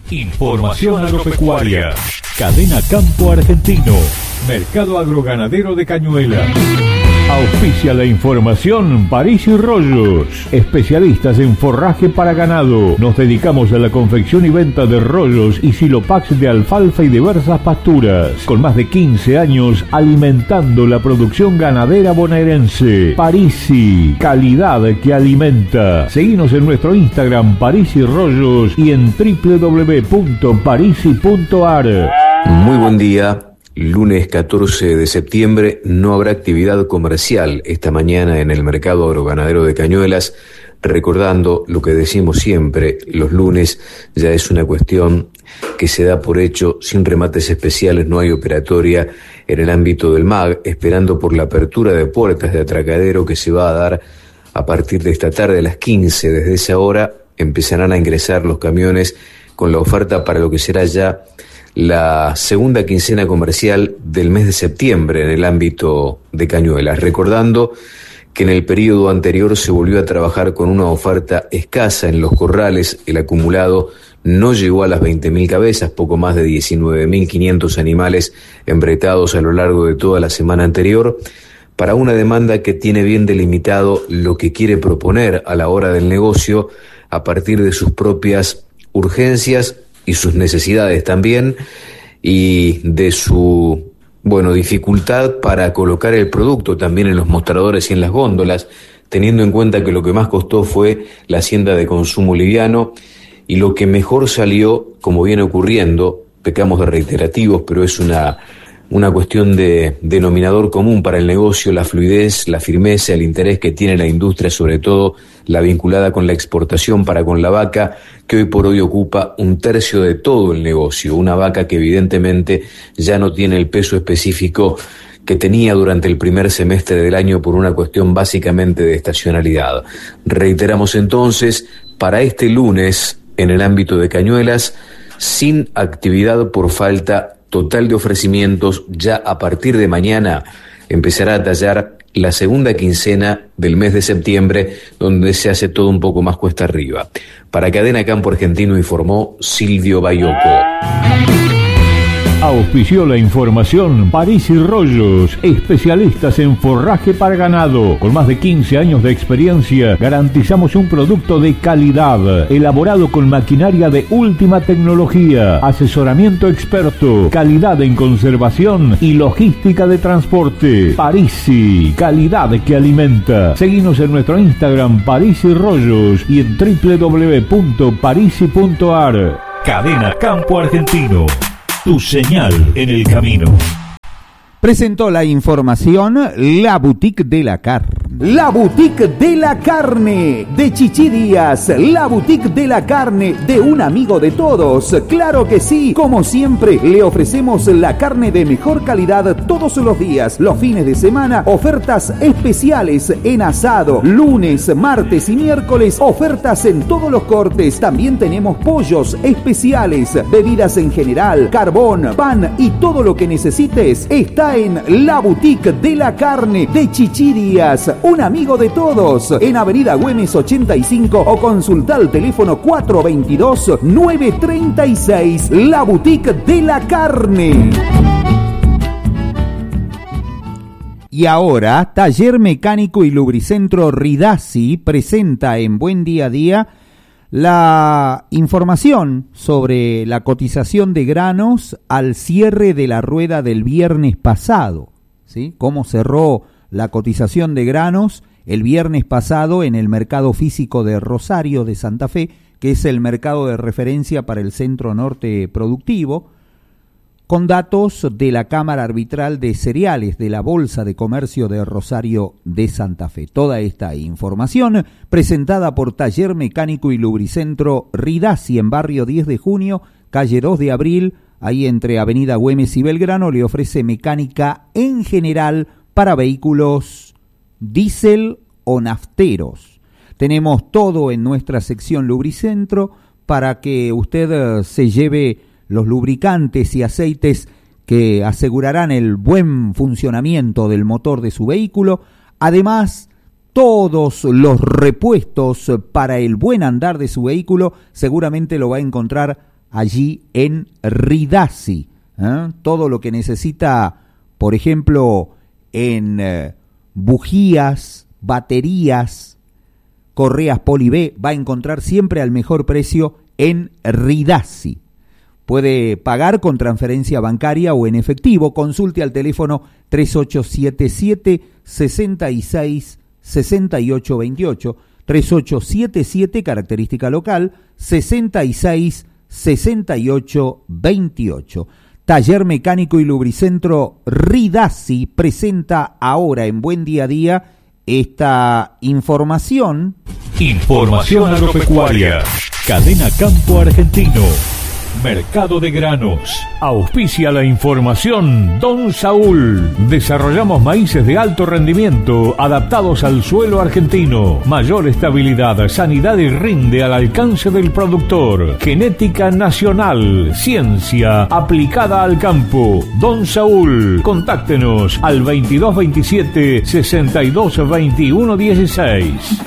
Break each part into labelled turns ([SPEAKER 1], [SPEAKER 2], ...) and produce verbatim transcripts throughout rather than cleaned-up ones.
[SPEAKER 1] Información agropecuaria. Cadena Campo Argentino. Mercado Agroganadero de Cañuelas. Auspicia la información París y Rollos, especialistas en forraje para ganado. Nos dedicamos a la confección y venta de rollos y silopax de alfalfa y diversas pasturas. Con más de quince años alimentando la producción ganadera bonaerense. Parisi, calidad que alimenta. Seguinos en nuestro Instagram París y Rollos y en doble u doble u doble u punto parisi punto a r.
[SPEAKER 2] Muy buen día. Lunes catorce de septiembre, no habrá actividad comercial esta mañana en el mercado agroganadero de Cañuelas, recordando lo que decimos siempre, los lunes ya es una cuestión que se da por hecho, sin remates especiales, no hay operatoria en el ámbito del M A G, esperando por la apertura de puertas de atracadero que se va a dar a partir de esta tarde a las quince. Desde esa hora empezarán a ingresar los camiones con la oferta para lo que será ya la segunda quincena comercial del mes de septiembre en el ámbito de Cañuelas, recordando que en el periodo anterior se volvió a trabajar con una oferta escasa en los corrales. El acumulado no llegó a las veinte mil cabezas, poco más de diecinueve mil quinientos animales embretados a lo largo de toda la semana anterior, para una demanda que tiene bien delimitado lo que quiere proponer a la hora del negocio a partir de sus propias urgencias y sus necesidades también, y de su, bueno, dificultad para colocar el producto también en los mostradores y en las góndolas, teniendo en cuenta que lo que más costó fue la hacienda de consumo liviano, y lo que mejor salió, como viene ocurriendo, pecamos de reiterativos, pero es una, una cuestión de denominador común para el negocio, la fluidez, la firmeza, el interés que tiene la industria, sobre todo la vinculada con la exportación para con la vaca, que hoy por hoy ocupa un tercio de todo el negocio, una vaca que evidentemente ya no tiene el peso específico que tenía durante el primer semestre del año por una cuestión básicamente de estacionalidad. Reiteramos entonces, para este lunes, en el ámbito de Cañuelas, sin actividad por falta total de ofrecimientos. Ya a partir de mañana empezará a tallar la segunda quincena del mes de septiembre, donde se hace todo un poco más cuesta arriba. Para Cadena Campo Argentino informó Silvio Bayoco.
[SPEAKER 1] Auspició la información París y Rollos, especialistas en forraje para ganado. Con más de quince años de experiencia, garantizamos un producto de calidad, elaborado con maquinaria de última tecnología, asesoramiento experto, calidad en conservación y logística de transporte. Parisi, calidad que alimenta. Seguinos en nuestro Instagram París y Rollos y en doble u doble u doble u punto parisi punto a r. Cadena Campo Argentino. Tu señal en el camino.
[SPEAKER 3] Presentó la información La Boutique de la Carne. La Boutique de la Carne de Chichi Díaz. La Boutique de la Carne de un amigo de todos. Claro que sí. Como siempre, le ofrecemos la carne de mejor calidad todos los días. Los fines de semana, ofertas especiales en asado. Lunes, martes y miércoles, ofertas en todos los cortes. También tenemos pollos especiales, bebidas en general, carbón, pan y todo lo que necesites está en La Boutique de la Carne de Chichi Díaz, un amigo de todos, en Avenida Güemes ochenta y cinco, o consulta al teléfono cuatro dos dos, nueve tres seis. La Boutique de la Carne. Y ahora, Taller Mecánico y Lubricentro Ridasi presenta en Buen Día a Día la información sobre la cotización de granos al cierre de la rueda del viernes pasado, ¿sí? Cómo cerró la cotización de granos el viernes pasado en el mercado físico de Rosario de Santa Fe, que es el mercado de referencia para el Centro Norte Productivo, con datos de la Cámara Arbitral de Cereales de la Bolsa de Comercio de Rosario de Santa Fe. Toda esta información presentada por Taller Mecánico y Lubricentro Ridasi en Barrio diez de junio, calle dos de abril, ahí entre Avenida Güemes y Belgrano, le ofrece mecánica en general para vehículos diésel o nafteros. Tenemos todo en nuestra sección Lubricentro para que usted se lleve los lubricantes y aceites que asegurarán el buen funcionamiento del motor de su vehículo. Además, todos los repuestos para el buen andar de su vehículo seguramente lo va a encontrar allí en Ridassi. ¿eh? Todo lo que necesita, por ejemplo, en eh, bujías, baterías, correas Poli B, va a encontrar siempre al mejor precio en Ridassi. Puede pagar con transferencia bancaria o en efectivo. Consulte al teléfono tres ocho siete siete, seis seis, seis ocho dos ocho, tres ocho siete siete, característica local, seis seis, seis ocho dos ocho. Taller Mecánico y Lubricentro Ridassi presenta ahora en Buen Día a Día esta información.
[SPEAKER 1] Información agropecuaria. Cadena Campo Argentino. Mercado de granos. Auspicia la información Don Saúl. Desarrollamos maíces de alto rendimiento adaptados al suelo argentino. Mayor estabilidad, sanidad y rinde al alcance del productor. Genética nacional. Ciencia aplicada al campo. Don Saúl. Contáctenos al veintidós veintisiete, sesenta y dos veintiuno dieciséis.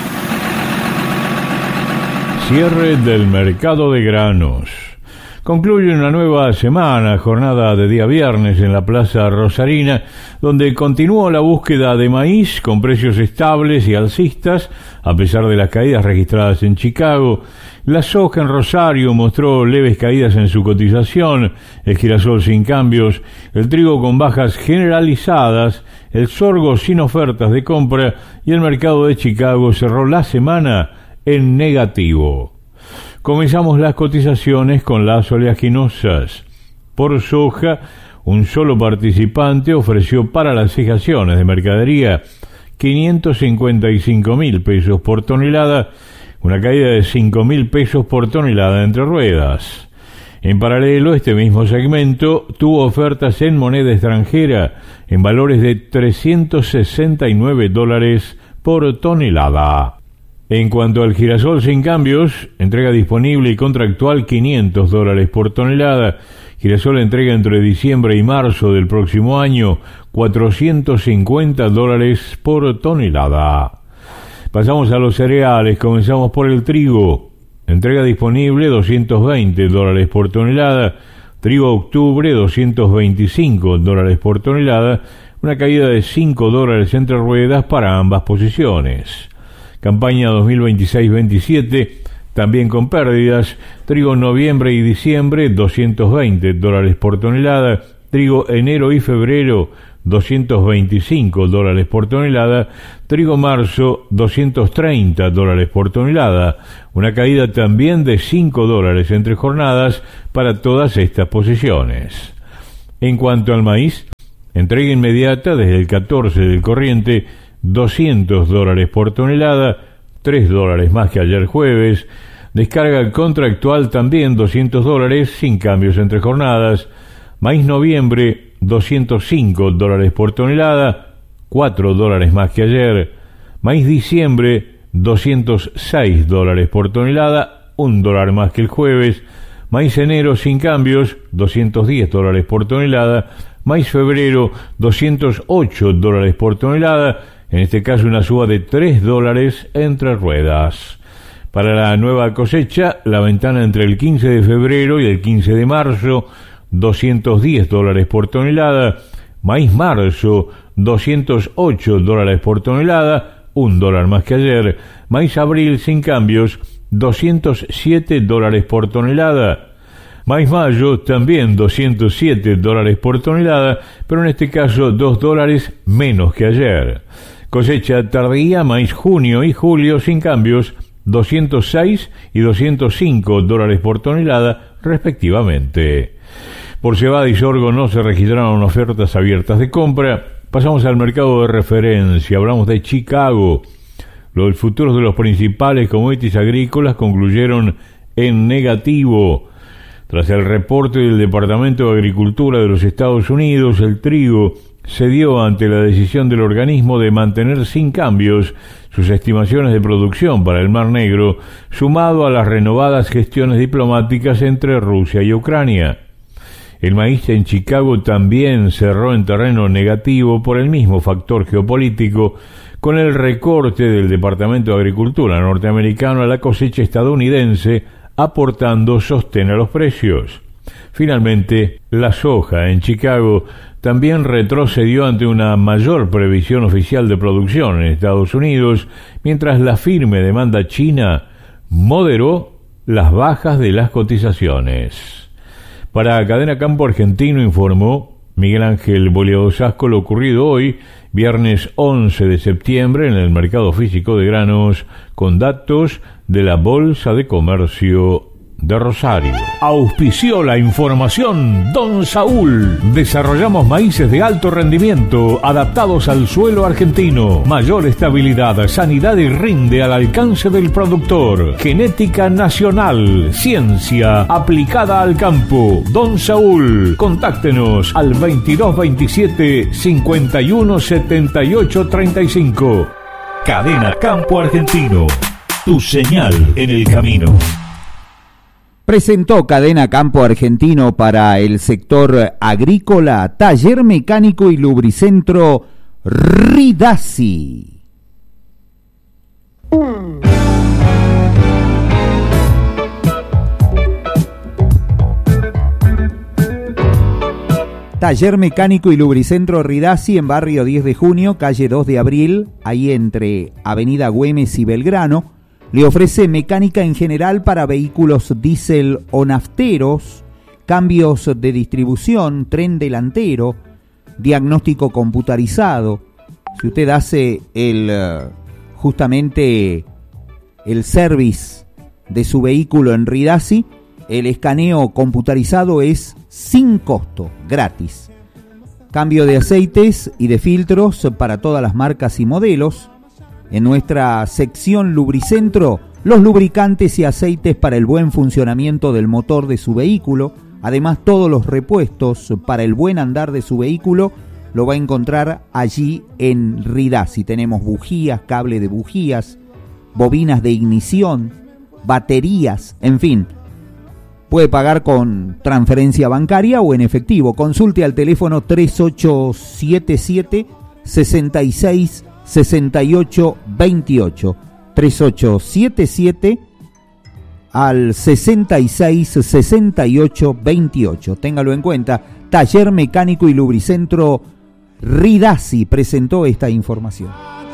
[SPEAKER 1] Cierre del mercado de granos. Concluye una nueva semana, jornada de día viernes en la Plaza Rosarina, donde continuó la búsqueda de maíz con precios estables y alcistas, a pesar de las caídas registradas en Chicago. La soja en Rosario mostró leves caídas en su cotización, el girasol sin cambios, el trigo con bajas generalizadas, el sorgo sin ofertas de compra y el mercado de Chicago cerró la semana en negativo. Comenzamos las cotizaciones con las oleaginosas. Por soja, un solo participante ofreció para las fijaciones de mercadería quinientos cincuenta y cinco mil pesos por tonelada, una caída de cinco mil pesos por tonelada entre ruedas. En paralelo, este mismo segmento tuvo ofertas en moneda extranjera en valores de trescientos sesenta y nueve dólares por tonelada. En cuanto al girasol sin cambios, entrega disponible y contractual quinientos dólares por tonelada. Girasol entrega entre diciembre y marzo del próximo año cuatrocientos cincuenta dólares por tonelada. Pasamos a los cereales, comenzamos por el trigo. Entrega disponible doscientos veinte dólares por tonelada. Trigo octubre doscientos veinticinco dólares por tonelada, una caída de cinco dólares entre ruedas para ambas posiciones. Campaña dos mil veintiséis veintisiete, también con pérdidas. Trigo noviembre y diciembre, doscientos veinte dólares por tonelada. Trigo enero y febrero, doscientos veinticinco dólares por tonelada. Trigo marzo, doscientos treinta dólares por tonelada. Una caída también de cinco dólares entre jornadas para todas estas posiciones. En cuanto al maíz, entrega inmediata desde el catorce del corriente, doscientos dólares por tonelada, tres dólares más que ayer jueves. Descarga contractual también doscientos dólares sin cambios entre jornadas. Maíz noviembre, doscientos cinco dólares por tonelada, cuatro dólares más que ayer. Maíz diciembre, doscientos seis dólares por tonelada, un dólar más que el jueves. Maíz enero sin cambios, doscientos diez dólares por tonelada. Maíz febrero, doscientos ocho dólares por tonelada. En este caso una suba de tres dólares entre ruedas. Para la nueva cosecha, la ventana entre el quince de febrero y el quince de marzo, doscientos diez dólares por tonelada. Maíz marzo, doscientos ocho dólares por tonelada, un dólar más que ayer. Maíz abril sin cambios, doscientos siete dólares por tonelada. Maíz mayo, también doscientos siete dólares por tonelada, pero en este caso dos dólares menos que ayer. Cosecha tardía, maíz junio y julio sin cambios, doscientos seis y doscientos cinco dólares por tonelada, respectivamente. Por cebada y sorgo no se registraron ofertas abiertas de compra. Pasamos al mercado de referencia, hablamos de Chicago. Los futuros de los principales commodities agrícolas concluyeron en negativo. Tras el reporte del Departamento de Agricultura de los Estados Unidos, el trigo cedió ante la decisión del organismo de mantener sin cambios sus estimaciones de producción para el Mar Negro, sumado a las renovadas gestiones diplomáticas entre Rusia y Ucrania. El maíz en Chicago también cerró en terreno negativo por el mismo factor geopolítico, con el recorte del Departamento de Agricultura norteamericano a la cosecha estadounidense aportando sostén a los precios. Finalmente, la soja en Chicago también retrocedió ante una mayor previsión oficial de producción en Estados Unidos, mientras la firme demanda china moderó las bajas de las cotizaciones. Para Cadena Campo Argentino informó Miguel Ángel Boleado Sasco lo ocurrido hoy, viernes once de septiembre, en el mercado físico de granos, con datos de la Bolsa de Comercio de Rosario. Auspició la información Don Saúl. Desarrollamos maíces de alto rendimiento adaptados al suelo argentino. Mayor estabilidad, sanidad y rinde al alcance del productor. Genética nacional, ciencia aplicada al campo. Don Saúl. Contáctenos al veintidós veintisiete cincuenta y uno setenta y ocho treinta y cinco. Cadena Campo Argentino. Tu señal en el camino.
[SPEAKER 3] Presentó Cadena Campo Argentino para el sector agrícola, Taller Mecánico y Lubricentro Ridasi. Taller Mecánico y Lubricentro Ridasi en barrio diez de junio, calle dos de abril, ahí entre Avenida Güemes y Belgrano. Le ofrece mecánica en general para vehículos diésel o nafteros, cambios de distribución, tren delantero, diagnóstico computarizado. Si usted hace el justamente el service de su vehículo en Ridasi, el escaneo computarizado es sin costo, gratis. Cambio de aceites y de filtros para todas las marcas y modelos. En nuestra sección Lubricentro, los lubricantes y aceites para el buen funcionamiento del motor de su vehículo. Además, todos los repuestos para el buen andar de su vehículo lo va a encontrar allí en Ridasi. Tenemos bujías, cable de bujías, bobinas de ignición, baterías, en fin. Puede pagar con transferencia bancaria o en efectivo. Consulte al teléfono tres ocho siete siete, seis seis sesenta y ocho veintiocho, tres ocho siete siete al sesenta y seis sesenta y ocho veintiocho. Téngalo en cuenta. Taller Mecánico y Lubricentro Ridasi presentó esta información.